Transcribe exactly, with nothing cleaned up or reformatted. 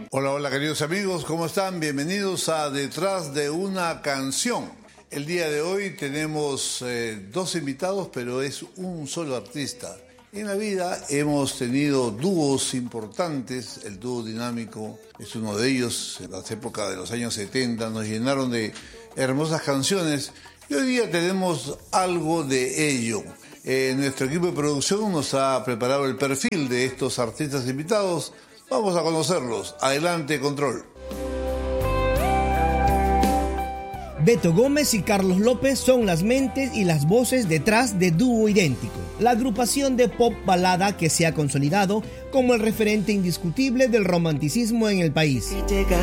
Hola, hola queridos amigos, ¿cómo están? Bienvenidos a Detrás de una canción. El día de hoy tenemos eh, dos invitados, pero es un solo artista. En la vida hemos tenido dúos importantes, el dúo dinámico es uno de ellos, en las épocas de los años setenta nos llenaron de hermosas canciones y hoy día tenemos algo de ello. Eh, nuestro equipo de producción nos ha preparado el perfil de estos artistas invitados. Vamos a conocerlos. Adelante, control. Beto Gómez y Carlos López son las mentes y las voces detrás de Dúo Idéntico, la agrupación de pop balada que se ha consolidado como el referente indiscutible del romanticismo en el país.